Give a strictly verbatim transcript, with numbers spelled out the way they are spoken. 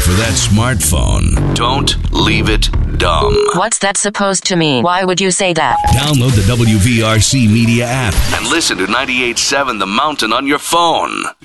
for that smartphone. Don't leave it dumb. What's that supposed to mean? Why would you say that? Download the W V R C Media app and listen to ninety-eight point seven The Mountain on your phone.